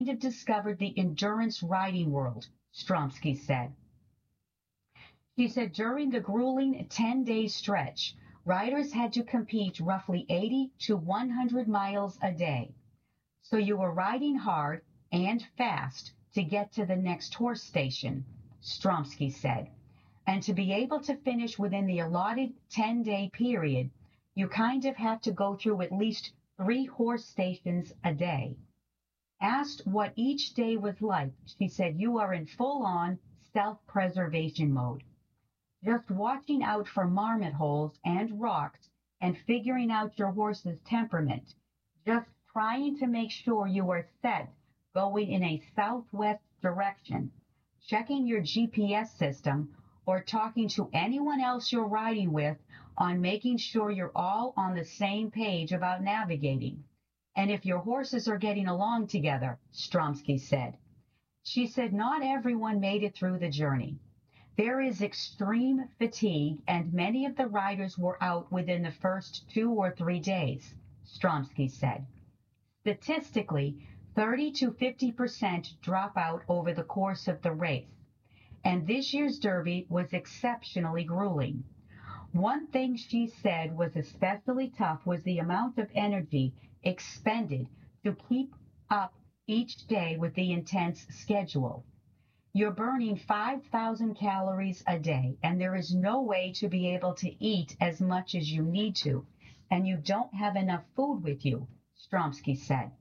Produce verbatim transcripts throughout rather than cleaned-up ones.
have discovered the endurance riding world, Stromsky said. She said during the grueling ten-day stretch, riders had to compete roughly eighty to one hundred miles a day. So you were riding hard and fast to get to the next horse station, Stromsky said. And to be able to finish within the allotted ten-day period, you kind of have to go through at least three horse stations a day. Asked what each day was like, she said, you are in full-on self-preservation mode. Just watching out for marmot holes and rocks and figuring out your horse's temperament. Just trying to make sure you are set going in a southwest direction. Checking your G P S system or talking to anyone else you're riding with on making sure you're all on the same page about navigating. And if your horses are getting along together, Stromsky said. She said not everyone made it through the journey. There is extreme fatigue, and many of the riders were out within the first two or three days, Stromsky said. Statistically, thirty to fifty percent drop out over the course of the race, and this year's Derby was exceptionally grueling. One thing she said was especially tough was the amount of energy expended to keep up each day with the intense schedule. You're burning five thousand calories a day, and there is no way to be able to eat as much as you need to, and you don't have enough food with you, Stromsky said.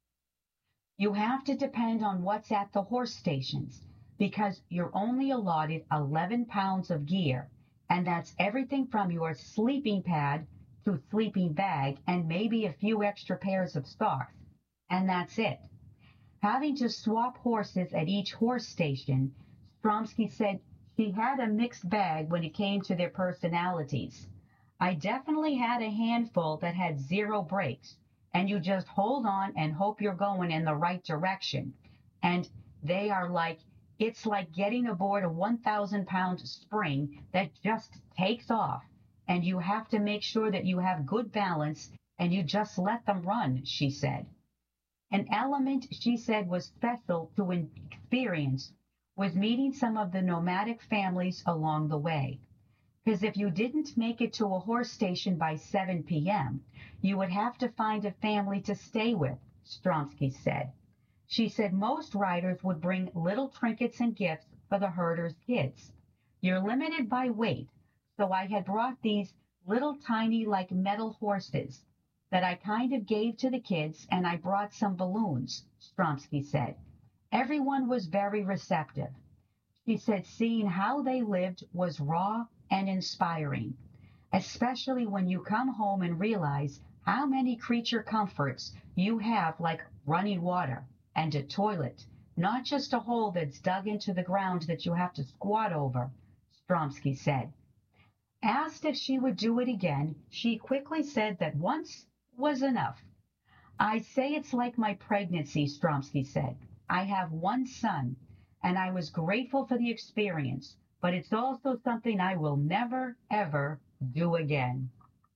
You have to depend on what's at the horse stations because you're only allotted eleven pounds of gear, and that's everything from your sleeping pad to sleeping bag and maybe a few extra pairs of socks, and that's it. Having to swap horses at each horse station, Stromsky said she had a mixed bag when it came to their personalities. I definitely had a handful that had zero brakes, and you just hold on and hope you're going in the right direction. And they are like, it's like getting aboard a one thousand pound spring that just takes off, and you have to make sure that you have good balance and you just let them run, she said. An element she said was special to experience was meeting some of the nomadic families along the way. Because if you didn't make it to a horse station by seven p.m., you would have to find a family to stay with, Stromsky said. She said most riders would bring little trinkets and gifts for the herders' kids. You're limited by weight, so I had brought these little tiny like metal horses that I kind of gave to the kids, and I brought some balloons, Stromsky said. Everyone was very receptive. She said seeing how they lived was raw and inspiring, especially when you come home and realize how many creature comforts you have, like running water and a toilet, not just a hole that's dug into the ground that you have to squat over, Stromsky said. Asked if she would do it again, she quickly said that once was enough. I say it's like my pregnancy, Stromsky said. I have one son, and I was grateful for the experience, but it's also something I will never, ever do again.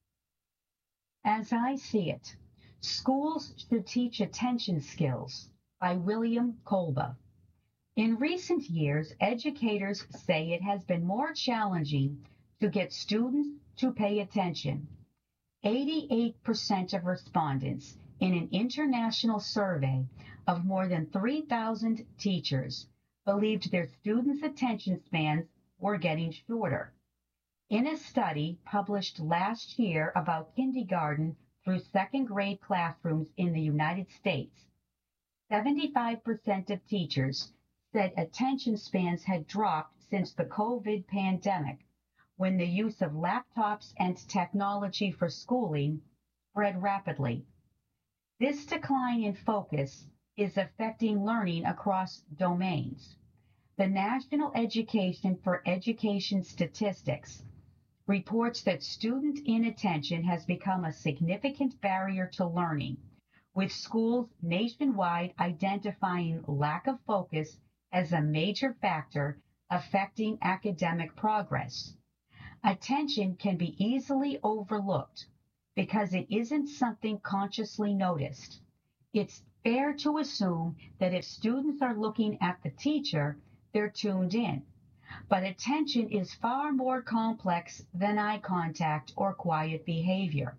As I see it, schools should teach attention skills by William Kolbe. In recent years, educators say it has been more challenging to get students to pay attention. eighty-eight percent of respondents in an international survey of more than three thousand teachers believed their students' attention spans were getting shorter. In a study published last year about kindergarten through second grade classrooms in the United States, seventy-five percent of teachers said attention spans had dropped since the COVID pandemic, when the use of laptops and technology for schooling spread rapidly. This decline in focus is affecting learning across domains. The National Education for Education Statistics reports that student inattention has become a significant barrier to learning, with schools nationwide identifying lack of focus as a major factor affecting academic progress. Attention can be easily overlooked because it isn't something consciously noticed. It's fair to assume that if students are looking at the teacher, they're tuned in. But attention is far more complex than eye contact or quiet behavior.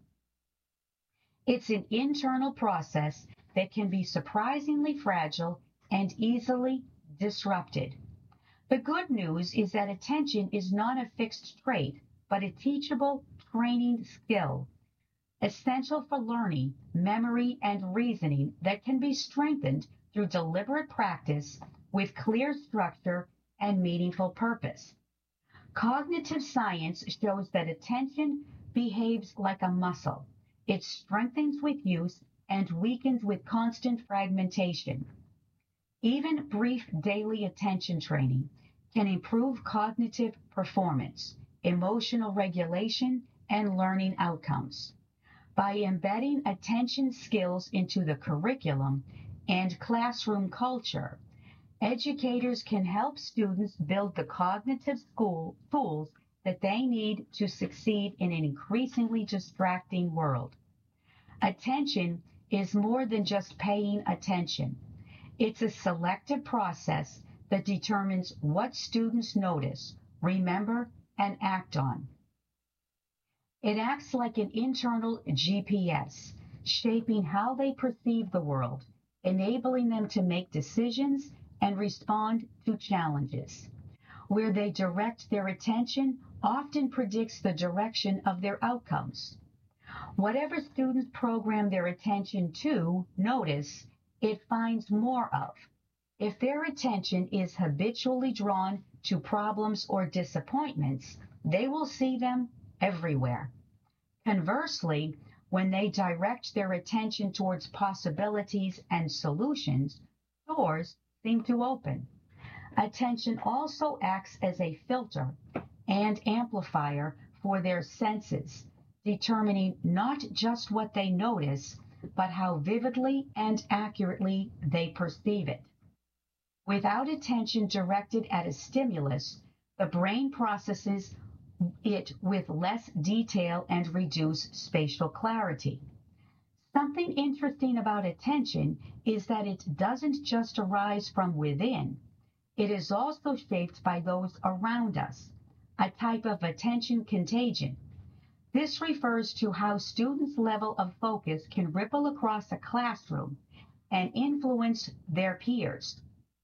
It's an internal process that can be surprisingly fragile and easily disrupted. The good news is that attention is not a fixed trait, but a teachable training skill, essential for learning, memory, and reasoning that can be strengthened through deliberate practice with clear structure and meaningful purpose. Cognitive science shows that attention behaves like a muscle. It strengthens with use and weakens with constant fragmentation. Even brief daily attention training can improve cognitive performance, emotional regulation, and learning outcomes. By embedding attention skills into the curriculum and classroom culture, educators can help students build the cognitive school tools that they need to succeed in an increasingly distracting world. Attention is more than just paying attention. It's a selective process that determines what students notice, remember, and act on. It acts like an internal G P S, shaping how they perceive the world, enabling them to make decisions and respond to challenges. Where they direct their attention often predicts the direction of their outcomes. Whatever students program their attention to, notice, it finds more of. If their attention is habitually drawn to problems or disappointments, they will see them everywhere. Conversely, when they direct their attention towards possibilities and solutions, doors seem to open. Attention also acts as a filter and amplifier for their senses, determining not just what they notice, but how vividly and accurately they perceive it. Without attention directed at a stimulus, the brain processes it with less detail and reduced spatial clarity. Something interesting about attention is that it doesn't just arise from within. It is also shaped by those around us, a type of attention contagion. This refers to how students' level of focus can ripple across a classroom and influence their peers.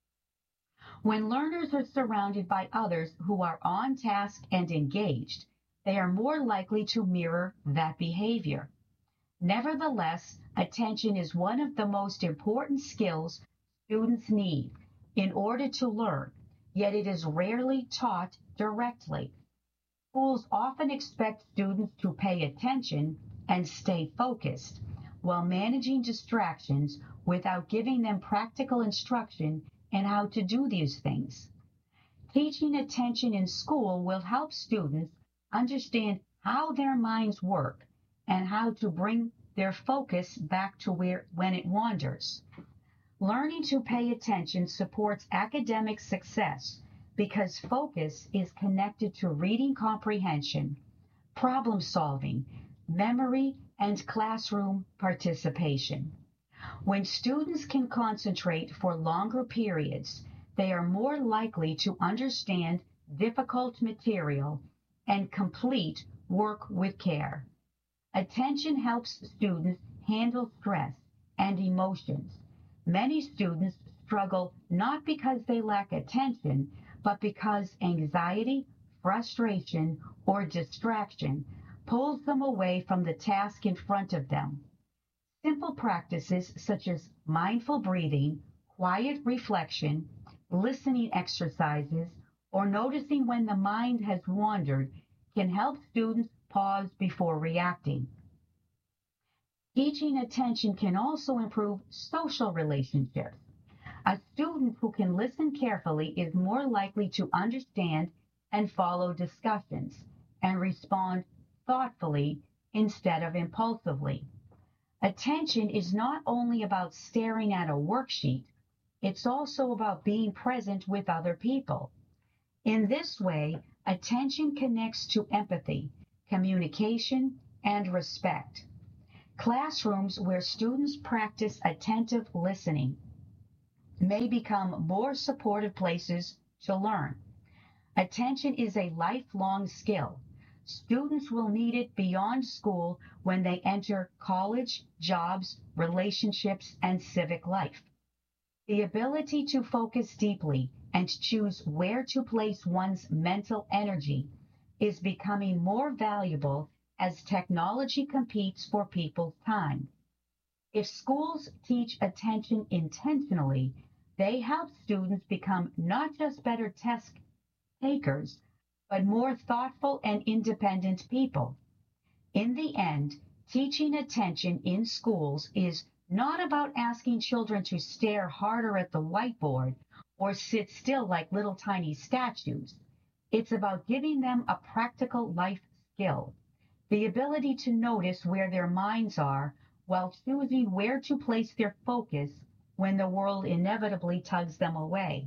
When learners are surrounded by others who are on task and engaged, they are more likely to mirror that behavior. Nevertheless, attention is one of the most important skills students need in order to learn, yet it is rarely taught directly. Schools often expect students to pay attention and stay focused while managing distractions without giving them practical instruction in how to do these things. Teaching attention in school will help students understand how their minds work and how to bring their focus back to where when it wanders. Learning to pay attention supports academic success because focus is connected to reading comprehension, problem solving, memory, and classroom participation. When students can concentrate for longer periods, they are more likely to understand difficult material and complete work with care. Attention helps students handle stress and emotions. Many students struggle not because they lack attention, but because anxiety, frustration, or distraction pulls them away from the task in front of them. Simple practices such as mindful breathing, quiet reflection, listening exercises, or noticing when the mind has wandered can help students pause before reacting. Teaching attention can also improve social relationships. A student who can listen carefully is more likely to understand and follow discussions and respond thoughtfully instead of impulsively. Attention is not only about staring at a worksheet, it's also about being present with other people. In this way, attention connects to empathy, communication, and respect. Classrooms where students practice attentive listening may become more supportive places to learn. Attention is a lifelong skill. Students will need it beyond school when they enter college, jobs, relationships, and civic life. The ability to focus deeply and choose where to place one's mental energy is becoming more valuable as technology competes for people's time. If schools teach attention intentionally, they help students become not just better test takers, but more thoughtful and independent people. In the end, teaching attention in schools is not about asking children to stare harder at the whiteboard or sit still like little tiny statues. It's about giving them a practical life skill, the ability to notice where their minds are while choosing where to place their focus when the world inevitably tugs them away.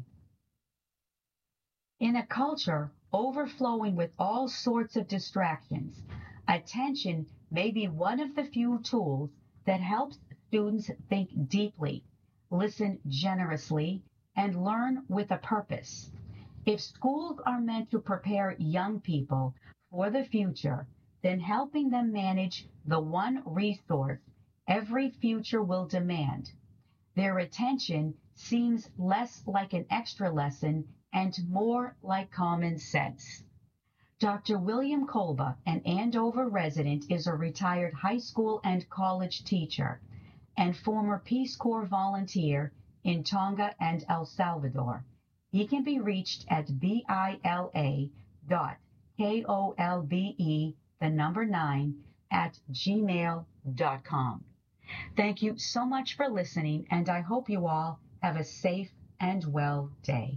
In a culture overflowing with all sorts of distractions, attention may be one of the few tools that helps students think deeply, listen generously, and learn with a purpose. If schools are meant to prepare young people for the future, then helping them manage the one resource every future will demand, their attention seems less like an extra lesson and more like common sense. Doctor William Kolba, an Andover resident, is a retired high school and college teacher and former Peace Corps volunteer in Tonga and El Salvador. He can be reached at bila dot kolbe, the number nine, at gmail dot com. Thank you so much for listening, and I hope you all have a safe and well day.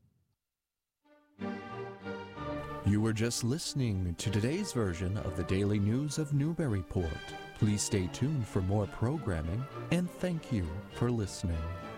You were just listening to today's version of the Daily News of Newburyport. Please stay tuned for more programming, and thank you for listening.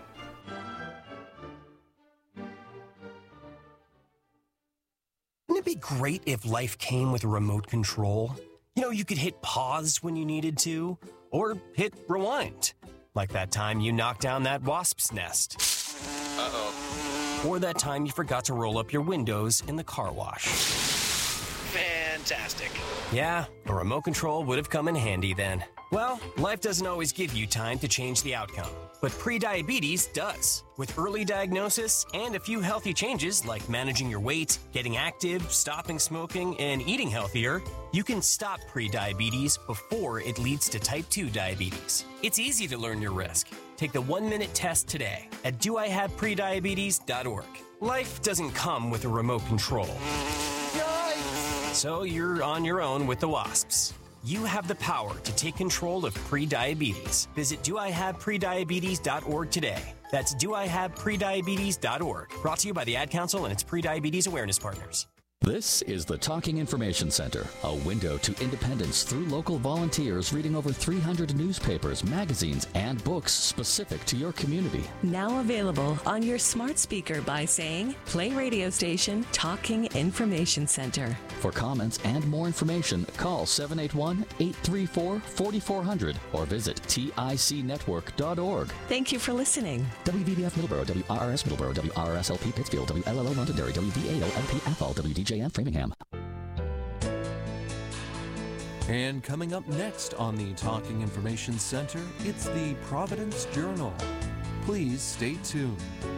Wouldn't it be great if life came with a remote control? You know, you could hit pause when you needed to, or hit rewind, like that time you knocked down that wasp's nest. Uh-oh. Or that time you forgot to roll up your windows in the car wash. Fantastic. Yeah, a remote control would have come in handy then. Well, life doesn't always give you time to change the outcome, but prediabetes does. With early diagnosis and a few healthy changes like managing your weight, getting active, stopping smoking, and eating healthier, you can stop prediabetes before it leads to type two diabetes. It's easy to learn your risk. Take the one-minute test today at do I have prediabetes dot org. Life doesn't come with a remote control. Yikes! So you're on your own with the wasps. You have the power to take control of prediabetes. Visit do I have prediabetes dot org today. That's do I have prediabetes dot org. Brought to you by the Ad Council and its prediabetes awareness partners. This is the Talking Information Center, a window to independence through local volunteers reading over three hundred newspapers, magazines, and books specific to your community. Now available on your smart speaker by saying, play radio station Talking Information Center. For comments and more information, call seven eight one, eight three four, four four zero zero or visit tic network dot org. Thank you for listening. W V B F Middleborough, W R R S Middleborough, W R R S L P Pittsfield, W L L O Londonderry, W V A O L P Athol, W D J M Framingham. And coming up next on the Talking Information Center, it's the Providence Journal. Please stay tuned.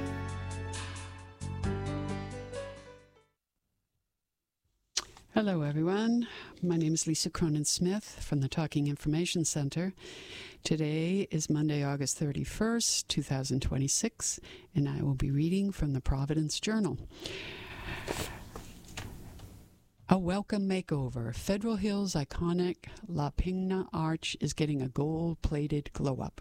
Hello, everyone. My name is Lisa Cronin-Smith from the Talking Information Center. Today is Monday, August thirty-first, two thousand twenty-six, and I will be reading from the Providence Journal. A welcome makeover. Federal Hill's iconic La Pigna Arch is getting a gold-plated glow-up.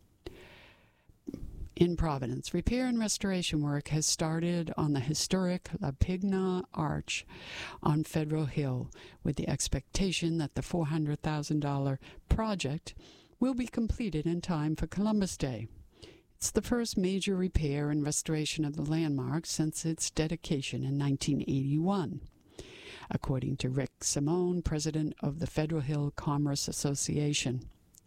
In Providence, repair and restoration work has started on the historic La Pigna Arch on Federal Hill, with the expectation that the four hundred thousand dollars project will be completed in time for Columbus Day. It's the first major repair and restoration of the landmark since its dedication in nineteen eighty-one. According to Rick Simone, president of the Federal Hill Commerce Association.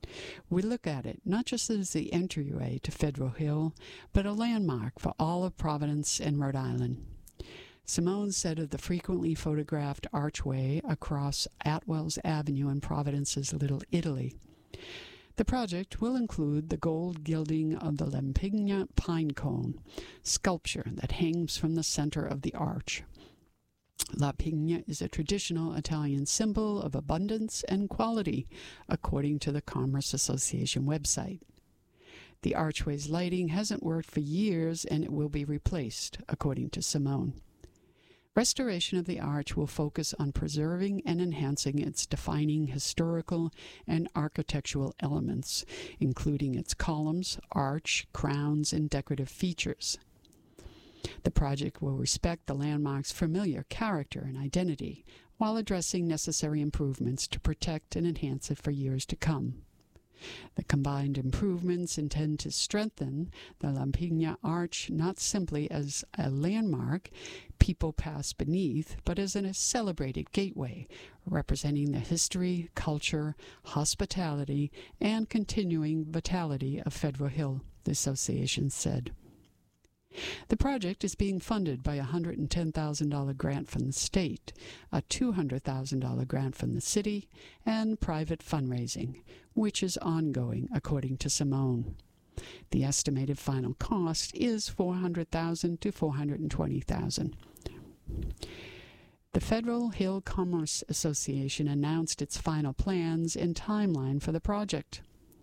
We look at it not just as the entryway to Federal Hill, but a landmark for all of Providence and Rhode Island. Simone said of the frequently photographed archway across Atwells Avenue in Providence's Little Italy, the project will include the gold gilding of the Lampigna pine cone sculpture that hangs from the center of the arch. La Pigna is a traditional Italian symbol of abundance and quality, according to the Commerce Association website. The archway's lighting hasn't worked for years, and it will be replaced, according to Simone. Restoration of the arch will focus on preserving and enhancing its defining historical and architectural elements, including its columns, arch, crowns, and decorative features. The project will respect the landmark's familiar character and identity, while addressing necessary improvements to protect and enhance it for years to come. The combined improvements intend to strengthen the Lampigna Arch not simply as a landmark people pass beneath, but as a celebrated gateway representing the history, culture, hospitality, and continuing vitality of Federal Hill, the association said. The project is being funded by a one hundred ten thousand dollars grant from the state, a two hundred thousand dollars grant from the city, and private fundraising, which is ongoing, according to Simone. The estimated final cost is four hundred thousand dollars to four hundred twenty thousand dollars. The Federal Hill Commerce Association announced its final plans and timeline for the project.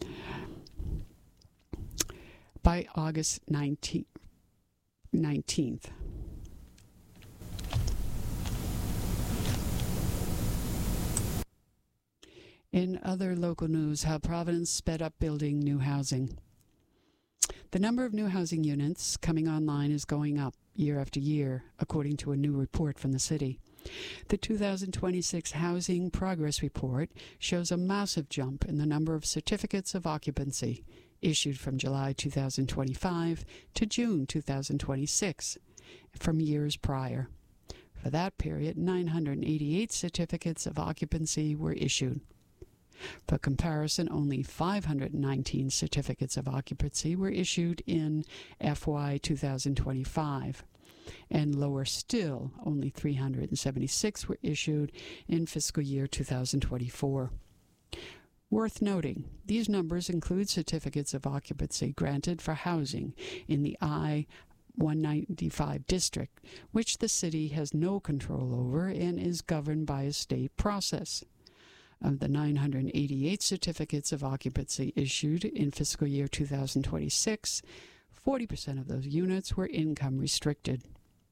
By August nineteenth, nineteenth. In other local news, how Providence sped up building new housing. The number of new housing units coming online is going up year after year, according to a new report from the city. The two thousand twenty-six Housing Progress Report shows a massive jump in the number of certificates of occupancy issued from July two thousand twenty-five to June two thousand twenty-six from years prior. For that period, nine hundred eighty-eight certificates of occupancy were issued. For comparison, only five hundred nineteen certificates of occupancy were issued in F Y two thousand twenty-five, and lower still, only three hundred seventy-six were issued in fiscal year two thousand twenty-four. Worth noting, these numbers include certificates of occupancy granted for housing in the I one ninety-five district, which the city has no control over and is governed by a state process. Of the nine hundred eighty-eight certificates of occupancy issued in fiscal year two thousand twenty-six, forty percent of those units were income restricted.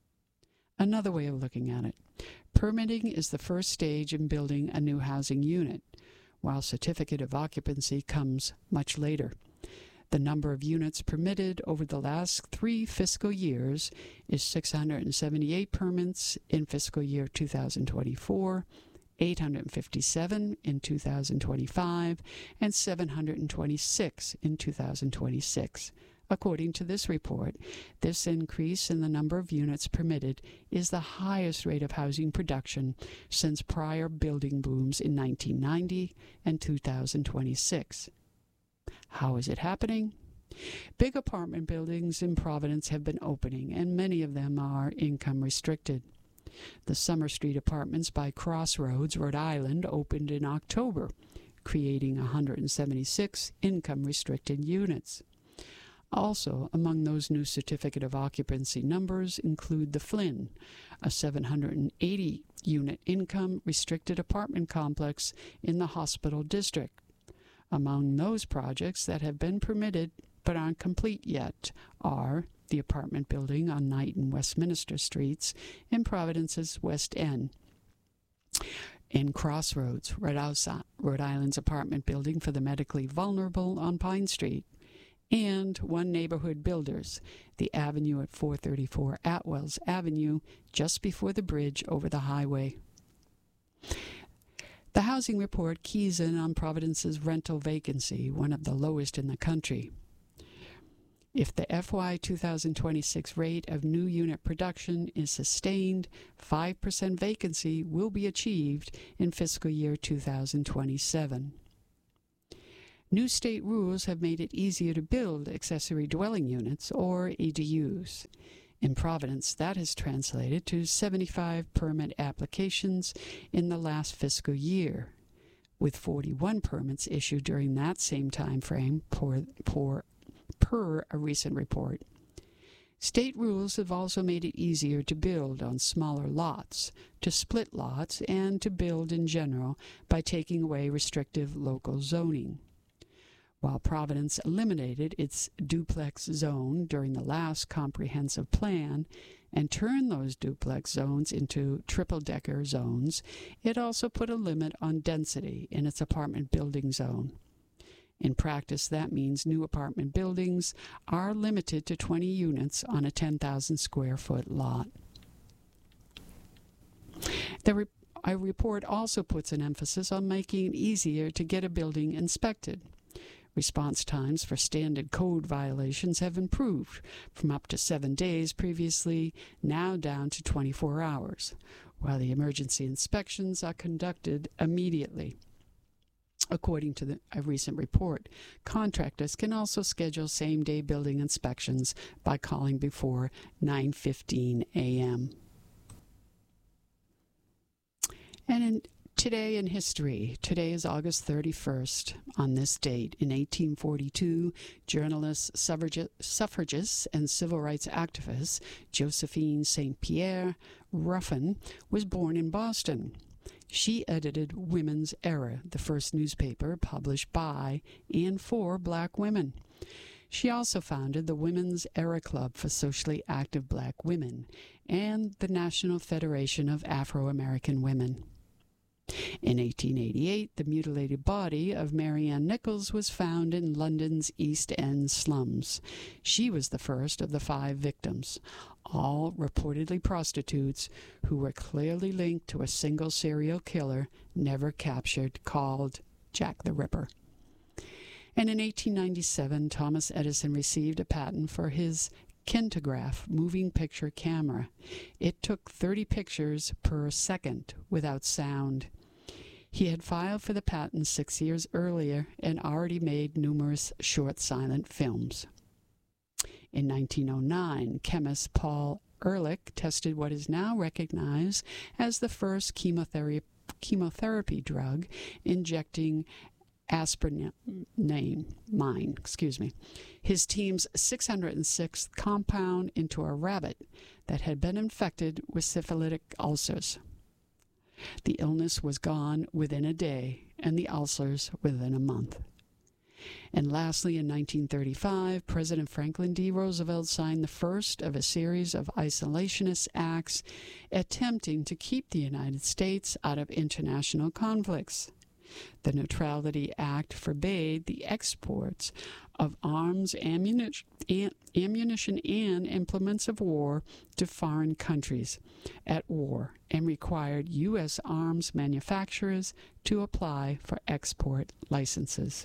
Another way of looking at it, permitting is the first stage in building a new housing unit, while certificate of occupancy comes much later. The number of units permitted over the last three fiscal years is six hundred seventy-eight permits in fiscal year two thousand twenty-four, eight hundred fifty-seven in two thousand twenty-five, and seven hundred twenty-six in two thousand twenty-six. According to this report, this increase in the number of units permitted is the highest rate of housing production since prior building booms in nineteen ninety and two thousand twenty-six. How is it happening? Big apartment buildings in Providence have been opening, and many of them are income restricted. The Summer Street Apartments by Crossroads, Rhode Island, opened in October, creating one hundred seventy-six income-restricted units. Also, among those new certificate of occupancy numbers include the Flynn, a seven hundred eighty unit income-restricted apartment complex in the Hospital District. Among those projects that have been permitted but aren't complete yet are the apartment building on Knight and Westminster Streets in Providence's West End, in Crossroads, Rhode Island's apartment building for the medically vulnerable on Pine Street, and One Neighborhood Builders, the avenue at four thirty-four Atwells Avenue, just before the bridge over the highway. The housing report keys in on Providence's rental vacancy, one of the lowest in the country. If the F Y two thousand twenty-six rate of new unit production is sustained, five percent vacancy will be achieved in fiscal year two thousand twenty-seven. New state rules have made it easier to build accessory dwelling units, or A D Us. In Providence, that has translated to seventy-five permit applications in the last fiscal year, with forty-one permits issued during that same time frame per, per, per a recent report. State rules have also made it easier to build on smaller lots, to split lots, and to build in general by taking away restrictive local zoning. While Providence eliminated its duplex zone during the last comprehensive plan and turned those duplex zones into triple-decker zones, it also put a limit on density in its apartment building zone. In practice, that means new apartment buildings are limited to twenty units on a ten thousand square foot lot. The re- a report also puts an emphasis on making it easier to get a building inspected. Response times for standard code violations have improved from up to seven days previously, now down to twenty-four hours, while the emergency inspections are conducted immediately. According to the, a recent report, contractors can also schedule same-day building inspections by calling before nine fifteen a.m. And in Today in history. Today is August thirty-first. On this date, in eighteen forty-two, journalist, suffragi- suffragists, and civil rights activist Josephine Saint Pierre Ruffin was born in Boston. She edited Women's Era, the first newspaper published by and for black women. She also founded the Women's Era Club for Socially Active Black Women and the National Federation of Afro-American Women. In eighteen eighty-eight, the mutilated body of Marianne Nichols was found in London's East End slums. She was the first of the five victims, all reportedly prostitutes who were clearly linked to a single serial killer never captured called Jack the Ripper. And in eighteen ninety-seven, Thomas Edison received a patent for his Kintograph moving picture camera. It took thirty pictures per second without sound. He had filed for the patent six years earlier and already made numerous short silent films. In nineteen oh nine, chemist Paul Ehrlich tested what is now recognized as the first chemotherapy, chemotherapy drug, injecting aspirin name mine, excuse me, his team's six hundred sixth compound into a rabbit that had been infected with syphilitic ulcers. The illness was gone within a day, and the ulcers within a month. And lastly, in nineteen thirty-five, President Franklin D. Roosevelt signed the first of a series of isolationist acts attempting to keep the United States out of international conflicts. The Neutrality Act forbade the exports of arms, ammunition, and, ammunition and implements of war to foreign countries at war and required U S arms manufacturers to apply for export licenses.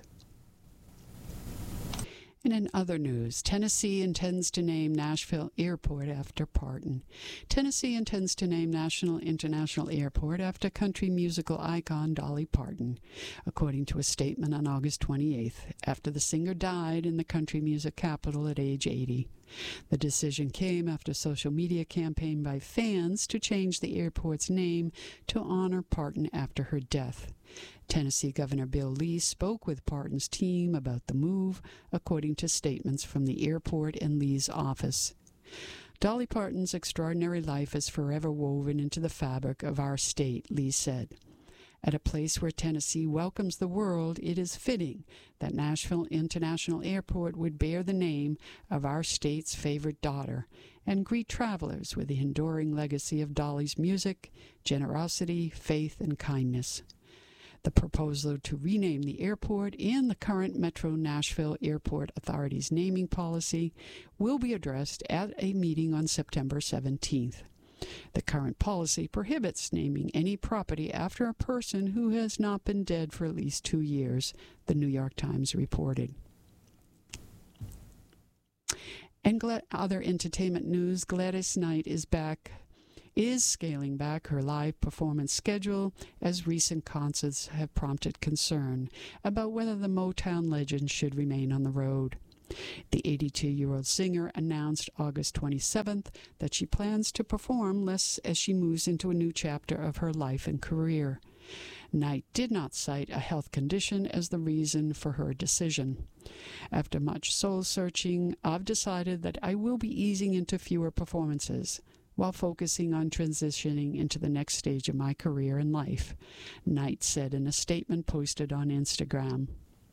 And in other news, Tennessee intends to name Nashville Airport after Parton. Tennessee intends to name National International Airport after country musical icon Dolly Parton, according to a statement on August twenty-eighth, after the singer died in the country music capital at age eighty. The decision came after a social media campaign by fans to change the airport's name to honor Parton after her death. Tennessee Governor Bill Lee spoke with Parton's team about the move, according to statements from the airport and Lee's office. Dolly Parton's extraordinary life is forever woven into the fabric of our state, Lee said. At a place where Tennessee welcomes the world, it is fitting that Nashville International Airport would bear the name of our state's favorite daughter and greet travelers with the enduring legacy of Dolly's music, generosity, faith, and kindness. The proposal to rename the airport and the current Metro Nashville Airport Authority's naming policy will be addressed at a meeting on September seventeenth. The current policy prohibits naming any property after a person who has not been dead for at least two years, the New York Times reported. And other entertainment news, Gladys Knight is back is scaling back her live performance schedule as recent concerts have prompted concern about whether the Motown legend should remain on the road. The eighty-two-year-old singer announced August twenty-seventh that she plans to perform less as she moves into a new chapter of her life and career. Knight did not cite a health condition as the reason for her decision. After much soul-searching, I've decided that I will be easing into fewer performances while focusing on transitioning into the next stage of my career and life, Knight said in a statement posted on Instagram.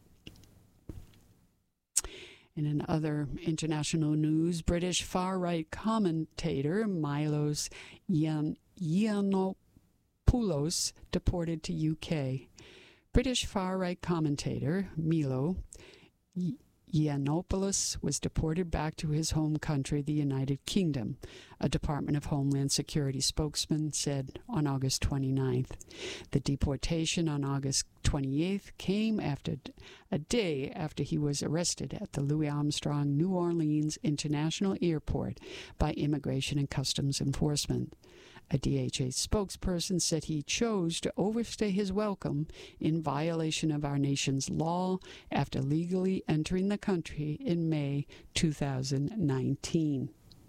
And in other international news, British far-right commentator Milos Yian- Yiannopoulos deported to U K. British far-right commentator Milo Yiannopoulos was deported back to his home country, the United Kingdom, a Department of Homeland Security spokesman said on August twenty-ninth. The deportation on August twenty-eighth came after a day after he was arrested at the Louis Armstrong New Orleans International Airport by Immigration and Customs Enforcement. A D H A spokesperson said he chose to overstay his welcome in violation of our nation's law after legally entering the country in May two thousand nineteen.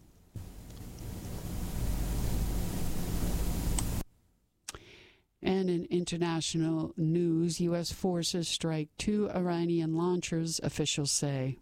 And in international news, U S forces strike two Iranian launchers, officials say.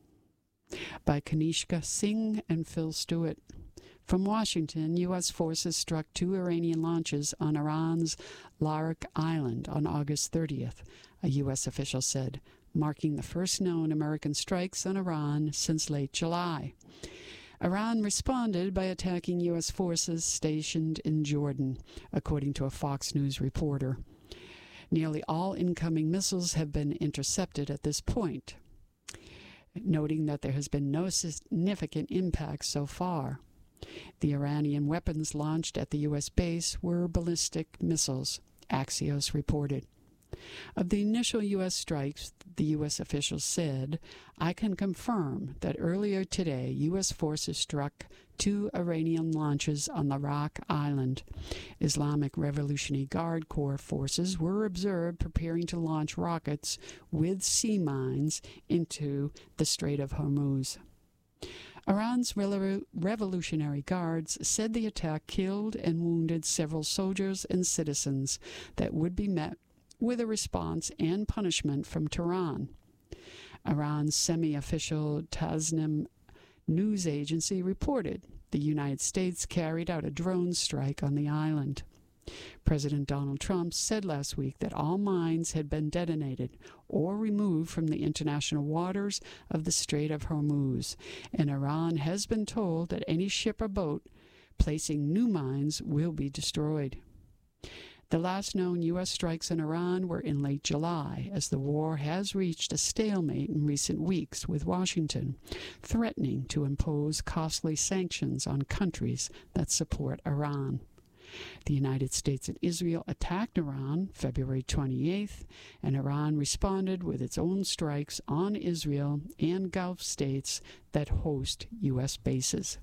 By Kanishka Singh and Phil Stewart. From Washington, U S forces struck two Iranian launches on Iran's Larak Island on August thirtieth, a U S official said, marking the first known American strikes on Iran since late July. Iran responded by attacking U S forces stationed in Jordan, according to a Fox News reporter. Nearly all incoming missiles have been intercepted at this point, noting that there has been no significant impact so far. The Iranian weapons launched at the U S base were ballistic missiles, Axios reported. Of the initial U S strikes, the U S officials said, I can confirm that earlier today U S forces struck two Iranian launches on Larak Island. Islamic Revolutionary Guard Corps forces were observed preparing to launch rockets with sea mines into the Strait of Hormuz. Iran's Revolutionary Guards said the attack killed and wounded several soldiers and citizens that would be met with a response and punishment from Tehran. Iran's semi-official Tasnim news agency reported the United States carried out a drone strike on the island. President Donald Trump said last week that all mines had been detonated or removed from the international waters of the Strait of Hormuz, and Iran has been told that any ship or boat placing new mines will be destroyed. The last known U S strikes in Iran were in late July, as the war has reached a stalemate in recent weeks, with Washington threatening to impose costly sanctions on countries that support Iran. The United States and Israel attacked Iran February twenty-eighth, and Iran responded with its own strikes on Israel and Gulf states that host U S bases.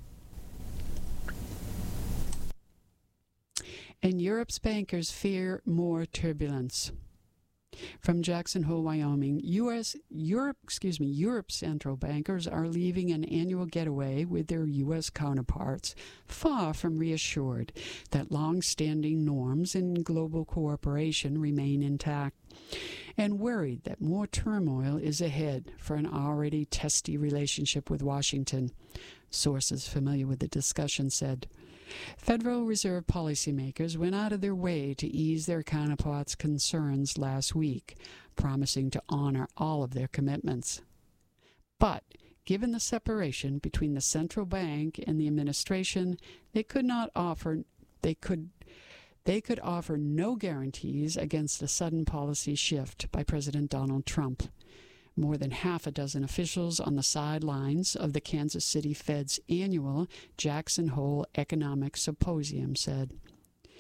And Europe's bankers fear more turbulence. From Jackson Hole, Wyoming, U S Europe, excuse me, Europe's central bankers are leaving an annual getaway with their U S counterparts, far from reassured that long-standing norms in global cooperation remain intact, and worried that more turmoil is ahead for an already testy relationship with Washington. Sources familiar with the discussion said. Federal Reserve policymakers went out of their way to ease their counterparts' concerns last week, promising to honor all of their commitments. But, given the separation between the central bank and the administration, they could not offer they could they could offer no guarantees against a sudden policy shift by President Donald Trump. More than half a dozen officials on the sidelines of the Kansas City Fed's annual Jackson Hole Economic Symposium said.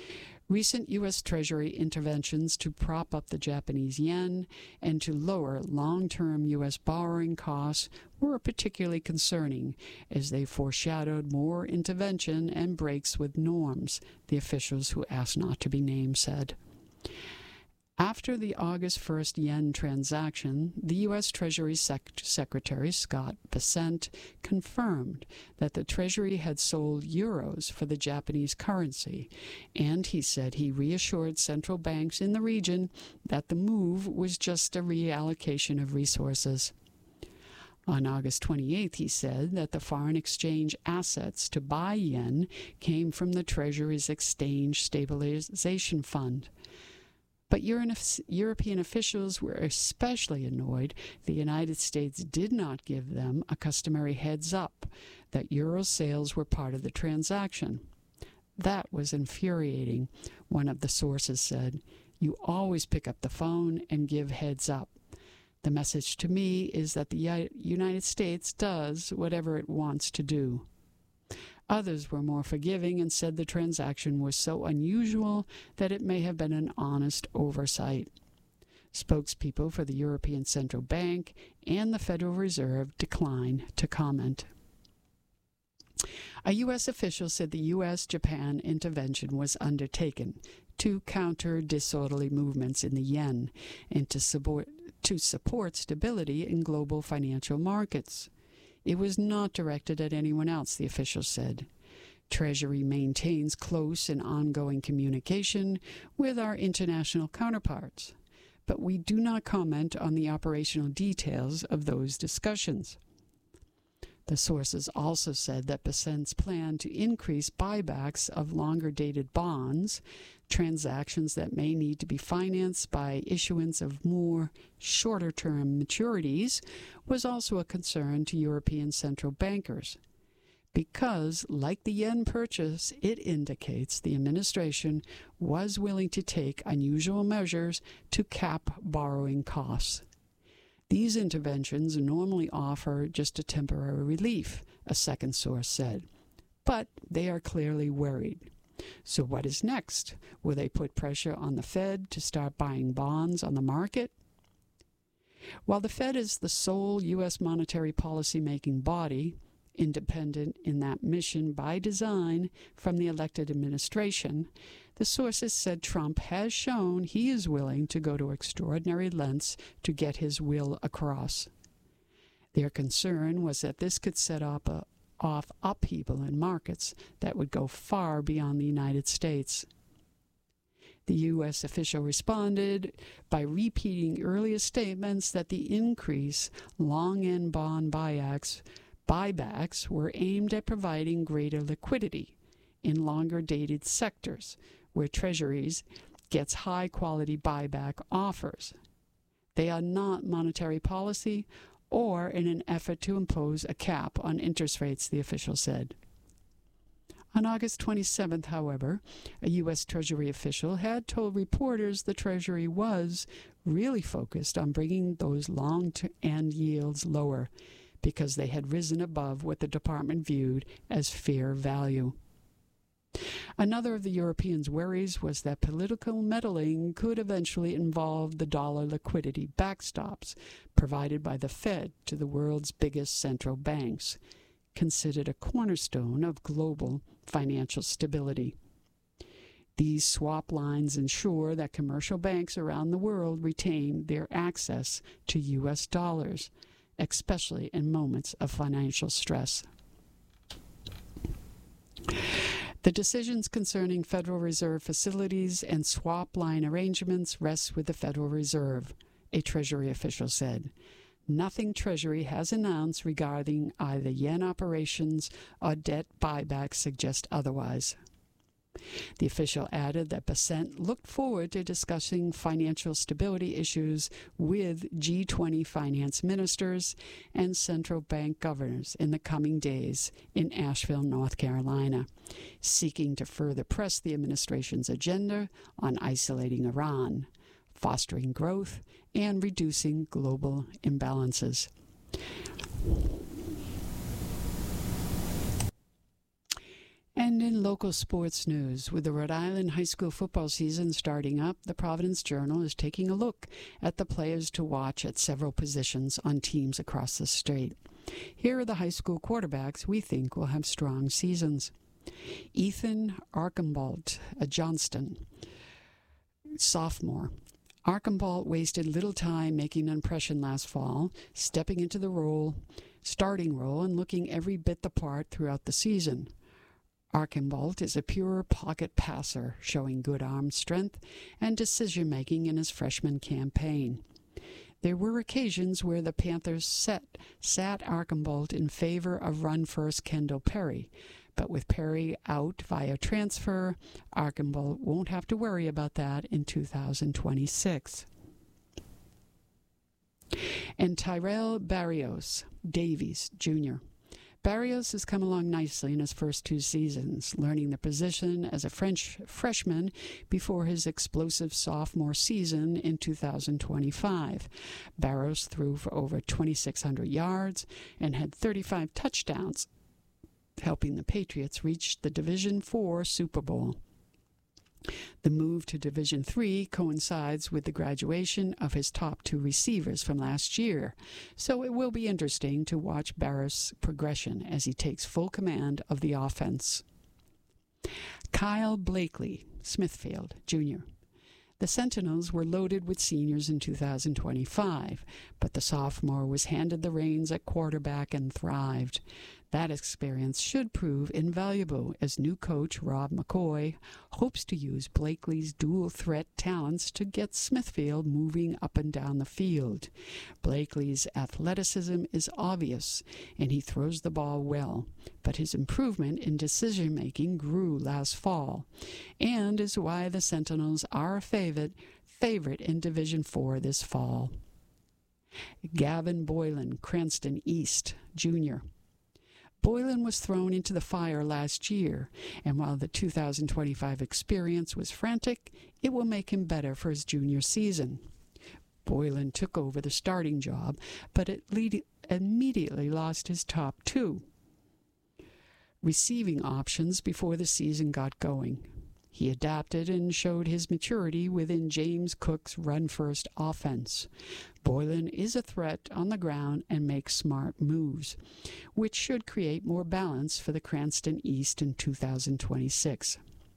Recent U S. Treasury interventions to prop up the Japanese yen and to lower long-term U S borrowing costs were particularly concerning, as they foreshadowed more intervention and breaks with norms, the officials who asked not to be named said. After the August first yen transaction, the U S. Treasury Sec- Secretary Scott Bessent confirmed that the Treasury had sold euros for the Japanese currency, and he said he reassured central banks in the region that the move was just a reallocation of resources. On August twenty-eighth, he said that the foreign exchange assets to buy yen came from the Treasury's Exchange Stabilization Fund. But European officials were especially annoyed the United States did not give them a customary heads-up that euro sales were part of the transaction. That was infuriating, one of the sources said. You always pick up the phone and give heads-up. The message to me is that the United States does whatever it wants to do. Others were more forgiving and said the transaction was so unusual that it may have been an honest oversight. Spokespeople for the European Central Bank and the Federal Reserve declined to comment. A U S official said the U S Japan intervention was undertaken to counter disorderly movements in the yen and to support, to support stability in global financial markets. It was not directed at anyone else, the official said. Treasury maintains close and ongoing communication with our international counterparts, but we do not comment on the operational details of those discussions. The sources also said that Bessent's plan to increase buybacks of longer-dated bonds, transactions that may need to be financed by issuance of more shorter-term maturities, was also a concern to European central bankers, because, like the yen purchase, it indicates the administration was willing to take unusual measures to cap borrowing costs. These interventions normally offer just a temporary relief, a second source said, but they are clearly worried. So what is next? Will they put pressure on the Fed to start buying bonds on the market? While the Fed is the sole U S monetary policy-making body, independent in that mission by design from the elected administration, the sources said Trump has shown he is willing to go to extraordinary lengths to get his will across. Their concern was that this could set up a, off upheaval in markets that would go far beyond the United States. The U S official responded by repeating earlier statements that the increased long-end bond buybacks, buybacks were aimed at providing greater liquidity in longer-dated sectors where Treasuries gets high-quality buyback offers. They are not monetary policy or in an effort to impose a cap on interest rates, the official said. On August twenty-seventh, however, a U S. Treasury official had told reporters the Treasury was really focused on bringing those long-end yields lower because they had risen above what the department viewed as fair value. Another of the Europeans' worries was that political meddling could eventually involve the dollar liquidity backstops provided by the Fed to the world's biggest central banks, considered a cornerstone of global financial stability. These swap lines ensure that commercial banks around the world retain their access to U S dollars, especially in moments of financial stress. The decisions concerning Federal Reserve facilities and swap line arrangements rest with the Federal Reserve, a Treasury official said. Nothing Treasury has announced regarding either yen operations or debt buybacks suggest otherwise. The official added that Bessent looked forward to discussing financial stability issues with G twenty finance ministers and central bank governors in the coming days in Asheville, North Carolina, seeking to further press the administration's agenda on isolating Iran, fostering growth, and reducing global imbalances. And in local sports news, with the Rhode Island high school football season starting up, the Providence Journal is taking a look at the players to watch at several positions on teams across the state. Here are the high school quarterbacks we think will have strong seasons. Ethan Archambault, a Johnston, sophomore. Archambault wasted little time making an impression last fall, stepping into the role, starting role, and looking every bit the part throughout the season. Archambault is a pure pocket passer, showing good arm strength and decision-making in his freshman campaign. There were occasions where the Panthers set, sat Archambault in favor of run-first Kendall Perry, but with Perry out via transfer, Archambault won't have to worry about that in two thousand twenty-six. And Tyrell Barrios, Davies, Junior Barrios has come along nicely in his first two seasons, learning the position as a French freshman before his explosive sophomore season in two thousand twenty-five. Barrios threw for over twenty-six hundred yards and had thirty-five touchdowns, helping the Patriots reach the Division four Super Bowl. The move to Division three coincides with the graduation of his top two receivers from last year, so it will be interesting to watch Barrios' progression as he takes full command of the offense. Kyle Blakely, Smithfield, Junior The Sentinels were loaded with seniors in two thousand twenty-five, but the sophomore was handed the reins at quarterback and thrived. That experience should prove invaluable as new coach Rob McCoy hopes to use Blakely's dual-threat talents to get Smithfield moving up and down the field. Blakely's athleticism is obvious, and he throws the ball well, but his improvement in decision-making grew last fall, and is why the Sentinels are a favorite, favorite in Division four this fall. Gavin Boylan, Cranston East, Junior Boylan was thrown into the fire last year, and while the two thousand twenty-five experience was frantic, it will make him better for his junior season. Boylan took over the starting job, but it lead- immediately lost his top two receiving options before the season got going. He adapted and showed his maturity within James Cook's run-first offense. Boylan is a threat on the ground and makes smart moves, which should create more balance for the Cranston East in two thousand twenty-six.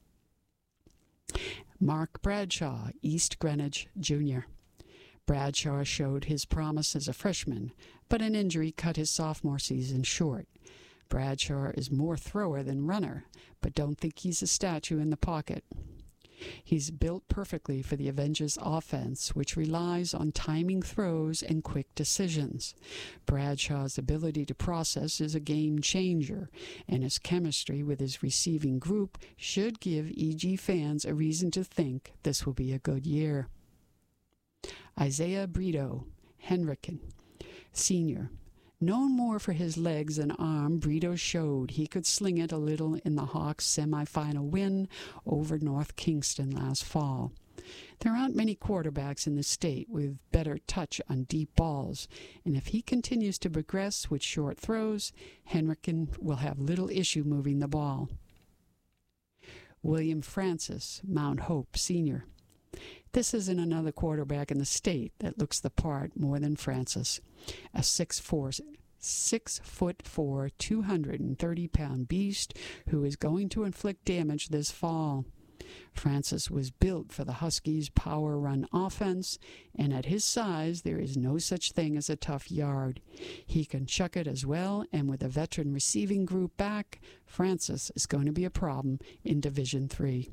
Mark Bradshaw, East Greenwich, Junior Bradshaw showed his promise as a freshman, but an injury cut his sophomore season short. Bradshaw is more thrower than runner, but don't think he's a statue in the pocket. He's built perfectly for the Avengers offense, which relies on timing throws and quick decisions. Bradshaw's ability to process is a game changer, and his chemistry with his receiving group should give E G fans a reason to think this will be a good year. Isaiah Brito, Henrican, Senior Known more for his legs than arm, Brito showed he could sling it a little in the Hawks' semifinal win over North Kingston last fall. There aren't many quarterbacks in the state with better touch on deep balls, and if he continues to progress with short throws, Henrican will have little issue moving the ball. William Francis, Mount Hope, Senior This isn't another quarterback in the state that looks the part more than Francis. A six foot four, six foot four, two hundred thirty pound beast who is going to inflict damage this fall. Francis was built for the Huskies' power run offense, and at his size there is no such thing as a tough yard. He can chuck it as well, and with a veteran receiving group back, Francis is going to be a problem in Division three.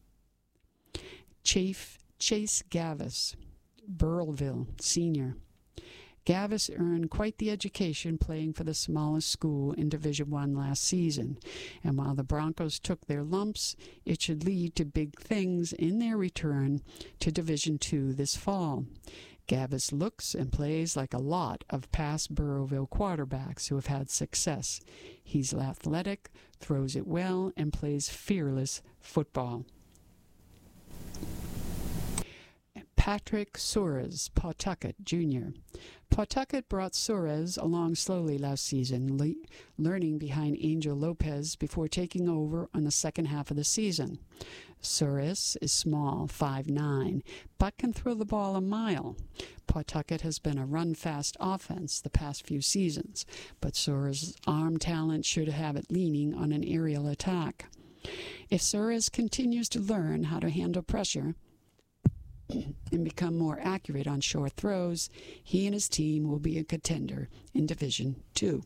Chief Chase Gavis, Burrillville, Senior Gavis earned quite the education playing for the smallest school in Division one last season, and while the Broncos took their lumps, it should lead to big things in their return to Division two this fall. Gavis looks and plays like a lot of past Burrillville quarterbacks who have had success. He's athletic, throws it well, and plays fearless football. Patrick Suarez, Pawtucket Junior Pawtucket brought Suarez along slowly last season, le- learning behind Angel Lopez before taking over on the second half of the season. Suarez is small, five nine, but can throw the ball a mile. Pawtucket has been a run-fast offense the past few seasons, but Suarez's arm talent should have it leaning on an aerial attack. If Suarez continues to learn how to handle pressure and become more accurate on short throws, he and his team will be a contender in Division Two.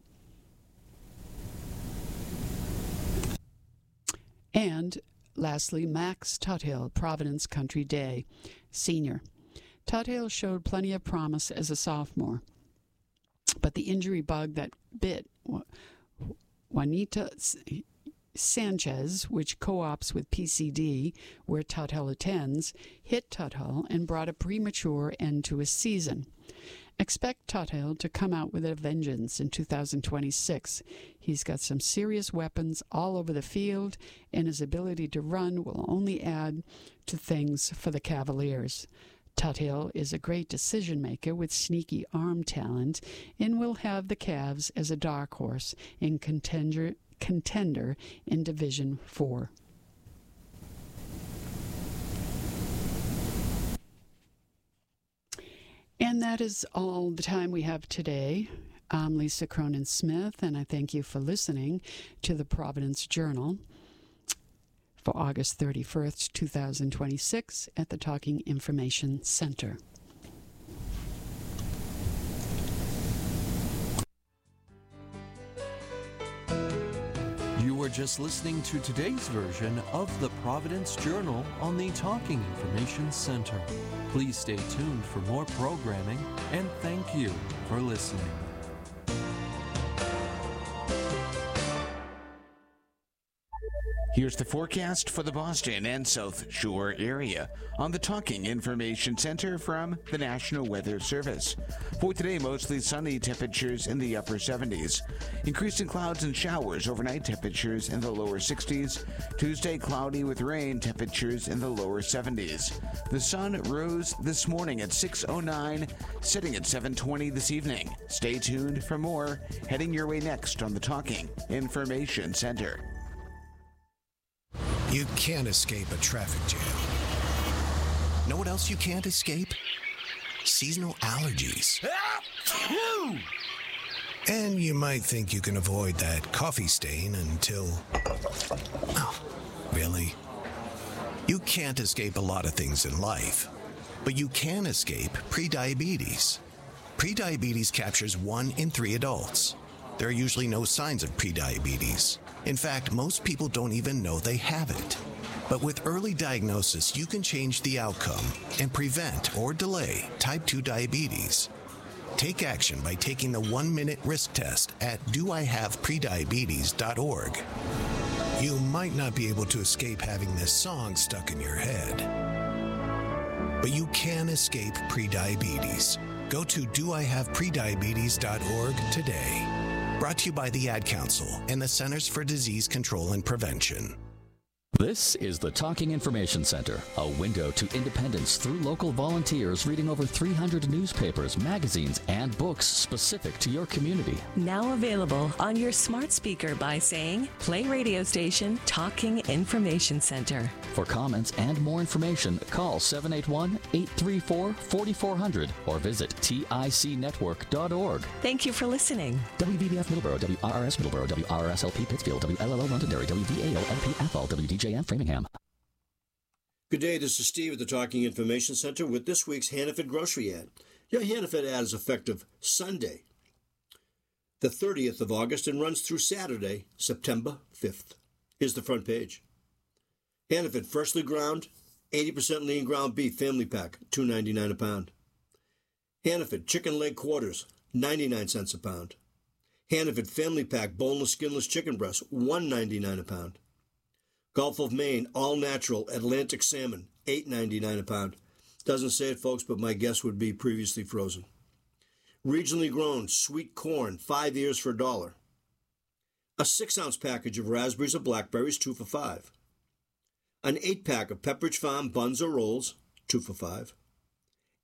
And lastly, Max Tuthill, Providence Country Day, senior. Tuthill showed plenty of promise as a sophomore, but the injury bug that bit Juanita Sanchez, which co-ops with P C D, where Tuthill attends, hit Tuthill and brought a premature end to his season. Expect Tuthill to come out with a vengeance in two thousand twenty-six. He's got some serious weapons all over the field, and his ability to run will only add to things for the Cavaliers. Tuthill is a great decision-maker with sneaky arm talent and will have the Cavs as a dark horse in contender contender in Division Four. And that is all the time we have today. I'm Lisa Cronin-Smith, and I thank you for listening to the Providence Journal for August thirty-first, two thousand twenty-six at the Talking Information Center. You were just listening to today's version of the Providence Journal on the Talking Information Center. Please stay tuned for more programming, and thank you for listening. Here's the forecast for the Boston and South Shore area on the Talking Information Center from the National Weather Service. For today, mostly sunny, temperatures in the upper seventies. Increasing clouds and showers, overnight temperatures in the lower sixties. Tuesday, cloudy with rain, temperatures in the lower seventies. The sun rose this morning at six oh nine, setting at seven twenty this evening. Stay tuned for more, heading your way next on the Talking Information Center. You can't escape a traffic jam. Know what else you can't escape? Seasonal allergies. And you might think you can avoid that coffee stain until... Oh, really? You can't escape a lot of things in life, but you can escape prediabetes. Prediabetes captures one in three adults. There are usually no signs of prediabetes. In fact, most people don't even know they have it. But with early diagnosis, you can change the outcome and prevent or delay type two diabetes. Take action by taking the one-minute risk test at do I have prediabetes dot org. You might not be able to escape having this song stuck in your head, but you can escape prediabetes. Go to do I have prediabetes dot org today. Brought to you by the Ad Council and the Centers for Disease Control and Prevention. This is the Talking Information Center, a window to independence through local volunteers reading over three hundred newspapers, magazines, and books specific to your community. Now available on your smart speaker by saying, play radio station Talking Information Center. For comments and more information, call seven eight one, eight three four, four four zero zero or visit tic network dot org. Thank you for listening. W V B F Middleborough, W R R S Middleborough, W R R S L P Pittsfield, W L L O Londonderry, W V A O L P Athol, W D J M Framingham. Good day, this is Steve at the Talking Information Center with this week's Hannaford grocery ad. Your Hannaford ad is effective Sunday, the thirtieth of August, and runs through Saturday, September fifth. Here's the front page. Hannaford, freshly ground, eighty percent lean ground beef, family pack, two ninety-nine a pound. Hannaford, chicken leg quarters, ninety-nine cents a pound. Hannaford, family pack, boneless, skinless chicken breast, one ninety-nine a pound. Gulf of Maine, all-natural Atlantic salmon, eight ninety-nine a pound. Doesn't say it, folks, but my guess would be previously frozen. Regionally grown sweet corn, five ears for a dollar. A six-ounce package of raspberries or blackberries, two for five. An eight-pack of Pepperidge Farm buns or rolls, two for five.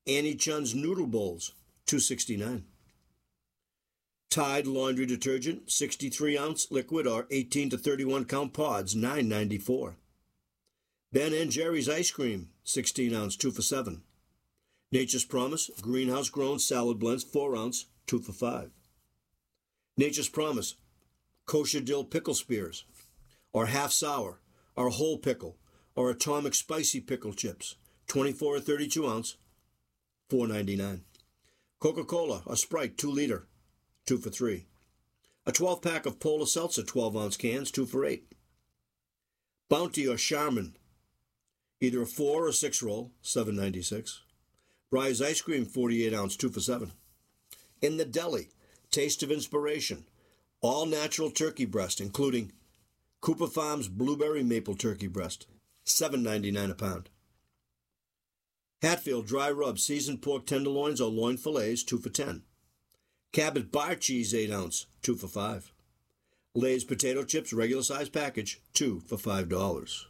Annie Chun's Noodle Bowls, two sixty-nine. Tide Laundry Detergent, sixty-three ounce liquid or eighteen to thirty-one count pods, nine ninety-four. Ben and Jerry's Ice Cream, sixteen ounce, two for seven. Nature's Promise Greenhouse Grown Salad Blends, four ounce, two for five. Nature's Promise Kosher Dill Pickle Spears, or half sour, or whole pickle, or atomic spicy pickle chips, twenty-four or thirty-two ounce, four ninety-nine. Coca-Cola or Sprite, two liter, two for three. A twelve pack of Polar Seltzer, twelve ounce cans, two for eight. Bounty or Charmin, either a four or six roll, seven ninety-six. Breyers Ice Cream, forty-eight ounce, two for seven. In the Deli, Taste of Inspiration, all natural turkey breast, including Cooper Farms Blueberry Maple Turkey Breast, seven ninety-nine a pound. Hatfield Dry Rub Seasoned Pork Tenderloins or Loin Fillets, two for ten. Cabot Bar Cheese, eight ounce, two for five. Lay's Potato Chips Regular Size Package, two for five dollars.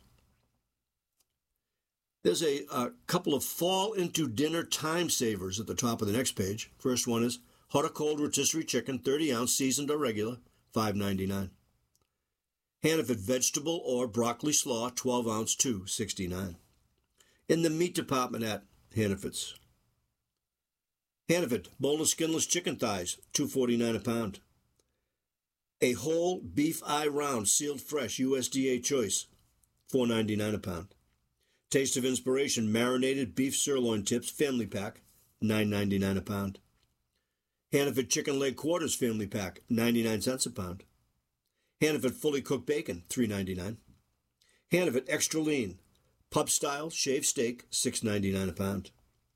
There's a, a couple of fall into dinner time savers at the top of the next page. First one is hot or cold rotisserie chicken, thirty ounce, seasoned or regular, five ninety-nine. Hannaford vegetable or broccoli slaw, twelve ounce, two sixty-nine. In the meat department at Hannaford's. Hannaford boneless skinless chicken thighs, two forty-nine a pound. A whole beef eye round sealed fresh U S D A choice, four ninety-nine a pound. Taste of Inspiration marinated beef sirloin tips family pack, nine ninety-nine a pound. Hannaford chicken leg quarters family pack, ninety-nine cents a pound. Hannaford fully cooked bacon, three ninety-nine. Hannaford extra lean pub style shaved steak, six ninety-nine a pound.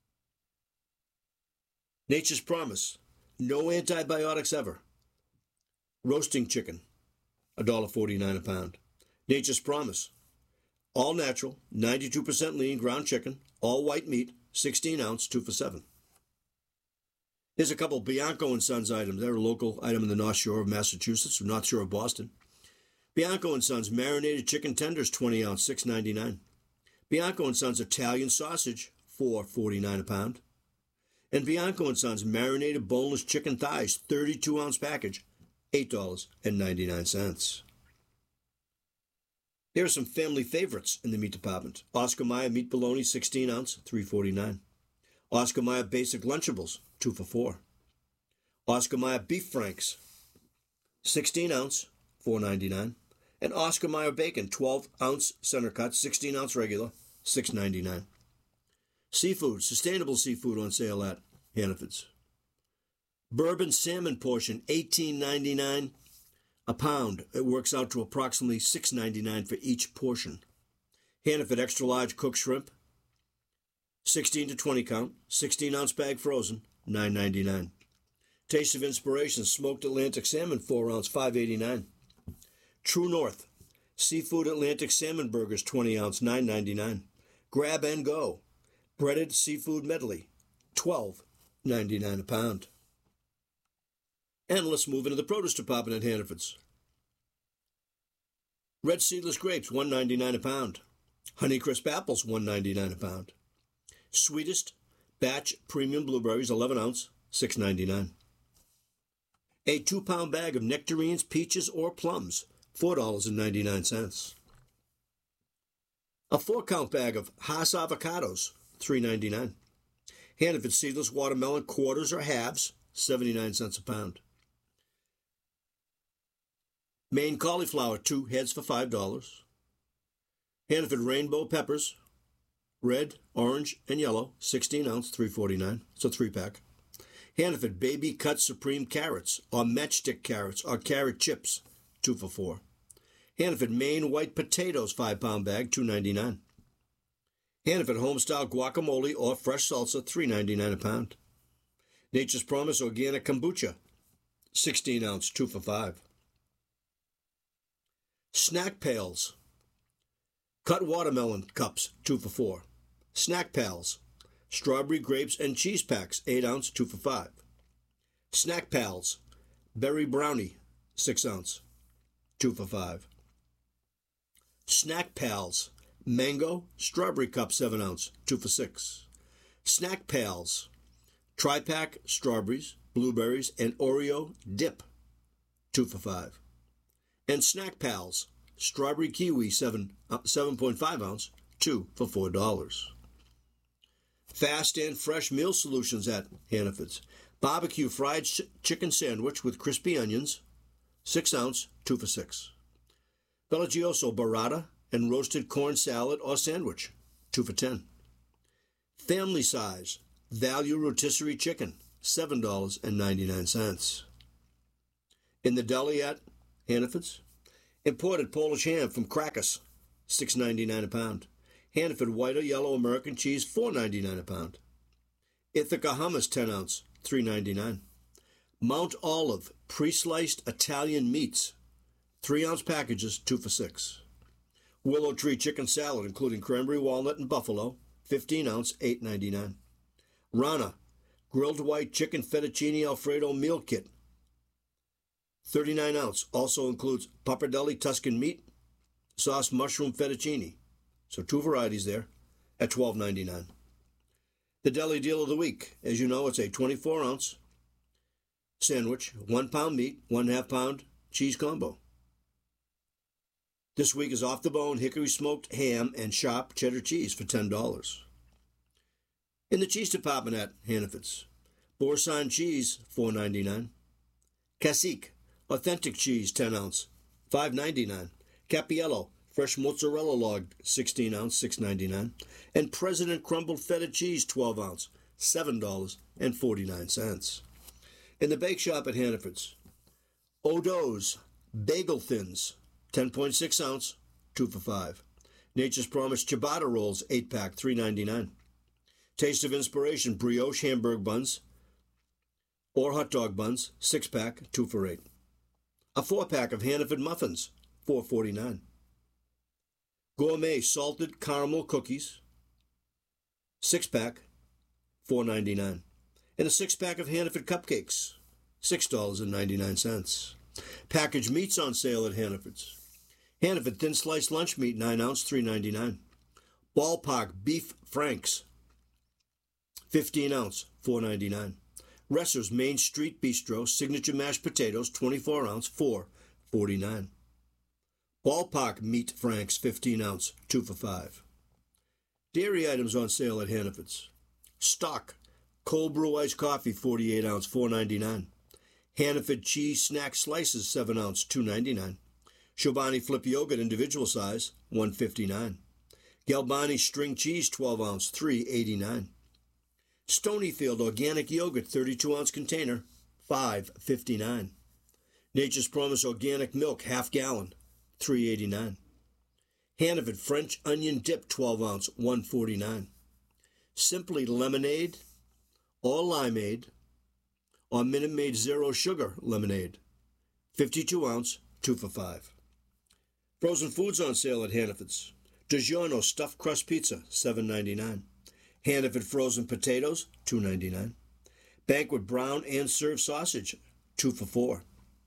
Nature's Promise no antibiotics ever roasting chicken, one forty-nine a pound. Nature's Promise all natural, ninety-two percent lean ground chicken, all white meat, sixteen ounce, two for seven. Here's a couple Bianco and Sons items. They're a local item in the North Shore of Massachusetts, or North Shore of Boston. Bianco and Sons marinated chicken tenders, twenty ounce, six ninety-nine. Bianco and Sons Italian sausage, four forty-nine a pound. And Bianco and Sons marinated boneless chicken thighs, thirty-two ounce package, eight ninety-nine. Here are some family favorites in the meat department. Oscar Mayer meat bologna, sixteen ounce, three forty-nine. Oscar Mayer basic Lunchables, two for four. Oscar Mayer beef franks, sixteen ounce, four ninety-nine. And Oscar Mayer bacon, twelve ounce center cut, sixteen ounce regular, six ninety-nine. Seafood, sustainable seafood on sale at Hannaford's. Bourbon salmon portion, eighteen ninety-nine a pound. It works out to approximately six ninety-nine for each portion. Hannaford extra large cooked shrimp, sixteen to twenty count, sixteen ounce bag frozen, nine ninety-nine. Taste of Inspiration smoked Atlantic salmon, four ounce, five eighty-nine. True North seafood Atlantic salmon burgers, twenty ounce, nine ninety-nine. Grab and Go breaded seafood medley, twelve ninety-nine a pound. And let's move into the produce department at Hannaford's. Red seedless grapes, one ninety-nine a pound. Honeycrisp apples, one ninety-nine a pound. Sweetest batch premium blueberries, eleven ounce, six ninety-nine. A two pound bag of nectarines, peaches, or plums, four ninety-nine. A four count bag of Hass avocados, three ninety-nine. Hannaford seedless watermelon quarters or halves, seventy-nine cents a pound. Maine cauliflower, two heads for five dollars. Hannaford rainbow peppers, red, orange, and yellow, sixteen ounce, three forty-nine. It's a three pack. Hannaford baby cut supreme carrots, or matchstick carrots, or carrot chips, two for four. Hannaford Maine white potatoes, five pound bag, two ninety-nine. Hannaford homestyle guacamole or fresh salsa, three ninety-nine a pound. Nature's Promise organic kombucha, sixteen ounce, two for five. Snack Pails, cut watermelon cups, two for four. Snack Pals, strawberry, grapes, and cheese packs, eight ounce, two for five. Snack Pals, berry brownie, six ounce, two for five. Snack Pals, mango, strawberry cup, seven ounce, two for six. Snack Pals, tri-pack strawberries, blueberries, and Oreo dip, two for five. And Snack Pals, strawberry kiwi, seven, uh, seven point five ounce, two for four dollars. Fast and fresh meal solutions at Hannaford's. Barbecue fried ch- chicken sandwich with crispy onions, six ounce, two for six. Bellagioso burrata and roasted corn salad or sandwich, two for ten. Family size value rotisserie chicken, seven dollars and ninety-nine cents. In the deli at Hannaford's, imported Polish ham from Crackus, six ninety-nine a pound. Hannaford white or yellow American cheese, four ninety-nine a pound. Ithaca hummus, ten ounce, three ninety-nine. Mount Olive pre-sliced Italian meats, three ounce packages, two for six. Willow Tree chicken salad, including cranberry, walnut, and buffalo, fifteen ounce, eight ninety-nine. Rana grilled white chicken fettuccine Alfredo meal kit, thirty-nine ounce, also includes pappardelle Tuscan meat, sauce mushroom fettuccine. So two varieties there at twelve ninety-nine. The deli deal of the week, as you know, it's a twenty-four ounce sandwich, one pound meat, one half pound cheese combo. This week is off the bone hickory smoked ham and sharp cheddar cheese for ten dollars. In the cheese department at Hannaford's, Boursin cheese, four ninety-nine. Cacique authentic cheese, ten ounce, five ninety-nine. Capiello fresh mozzarella log, sixteen ounce, six ninety-nine. And President crumbled feta cheese, twelve ounce, seven dollars and forty-nine cents. In the bake shop at Hannaford's, O'Do's bagel thins, ten point six ounce, two for five. Nature's Promise ciabatta rolls, eight pack, three ninety-nine. Taste of Inspiration brioche hamburg buns or hot dog buns, six pack, two for eight. A four pack of Hannaford muffins, four forty-nine. Gourmet salted caramel cookies, six pack, four ninety-nine. And a six pack of Hannaford cupcakes, six dollars and ninety-nine cents. Packaged meats on sale at Hannaford's. Hannaford thin sliced lunch meat, nine ounce, three ninety-nine. Ballpark beef franks, fifteen ounce, four ninety-nine. Resser's Main Street Bistro signature mashed potatoes, twenty-four ounce, four forty-nine. Ballpark meat franks, fifteen ounce, two for five. Dairy items on sale at Hannaford's. Stock cold brew iced coffee, forty-eight ounce, four ninety-nine. Hannaford cheese snack slices, seven ounce, two ninety-nine. Chobani flip yogurt individual size, one fifty-nine. Galbani string cheese, twelve ounce, three eighty-nine. Stonyfield organic yogurt, thirty-two ounce container, five fifty-nine. Nature's Promise organic milk, half gallon, three eighty-nine. Hannaford French onion dip, twelve ounce, one forty-nine. Simply lemonade or limeade or Minute Maid zero sugar lemonade, fifty-two ounce, two for five. Frozen foods on sale at Hannaford's. DiGiorno stuffed crust pizza, seven ninety-nine. Hannaford frozen potatoes, two ninety-nine. Banquet brown and served sausage, two for four.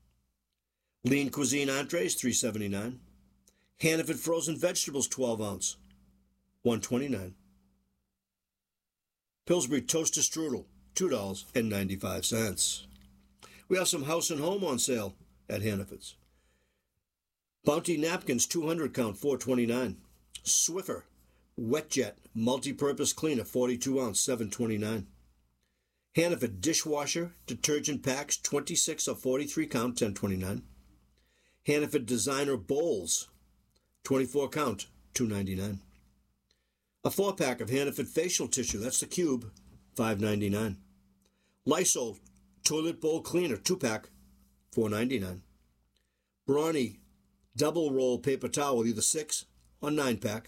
Lean Cuisine entrees, three seventy-nine. Hannaford frozen vegetables, twelve ounce, one twenty-nine. Pillsbury toaster strudel, two dollars and ninety-five cents. We have some house and home on sale at Hannaford's. Bounty napkins, two hundred count, four twenty-nine. Swiffer Wetjet multi-purpose cleaner, forty-two ounce, seven twenty-nine. Hannaford dishwasher detergent packs, twenty-six or forty-three count, ten twenty-nine. Hannaford designer bowls, twenty-four count, two ninety-nine. A four pack of Hannaford facial tissue, that's the cube, five ninety-nine. Lysol toilet bowl cleaner, two pack, four ninety-nine. Brawny double roll paper towel, either six or nine pack,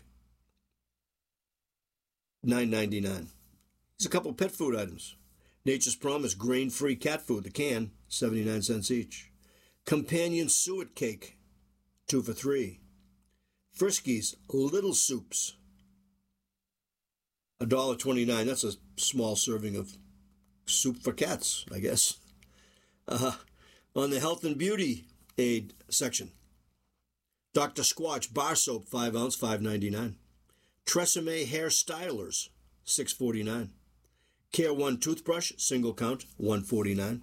nine ninety-nine. There's a couple pet food items. Nature's Promise grain-free cat food, the can, seventy-nine cents each. Companion suet cake, two for three. Friskies Little Soups, one dollar twenty-nine. That's a small serving of soup for cats, I guess. Uh, on the health and beauty aid section, Doctor Squatch bar soap, five ounce, five ninety-nine. Tresemme hair stylers, six forty-nine. Care One toothbrush, single count, one forty-nine.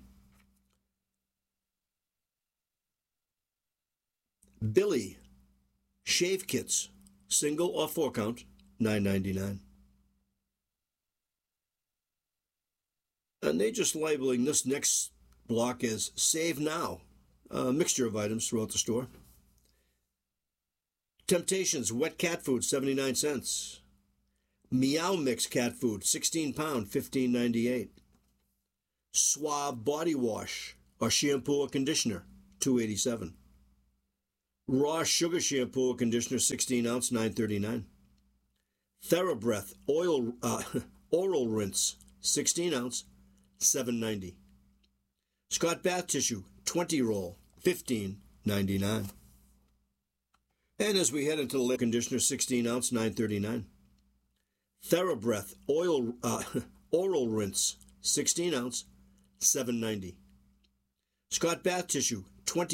Billy shave kits, single or four count, nine ninety-nine. And they're just labeling this next block as Save Now, a mixture of items throughout the store. Temptations wet cat food, seventy-nine cents. Meow Mix cat food, sixteen pound, fifteen ninety-eight. Suave body wash or shampoo or conditioner, two eighty-seven. Raw sugar shampoo or conditioner, sixteen ounce, nine thirty-nine. TheraBreath oil uh, oral rinse, sixteen ounce, seven ninety. Scott bath tissue, twenty roll, fifteen ninety-nine. And as we head into the conditioner, sixteen ounce, nine thirty-nine. TheraBreath oil uh, oral rinse, sixteen ounce, seven ninety. Scott bath tissue, twenty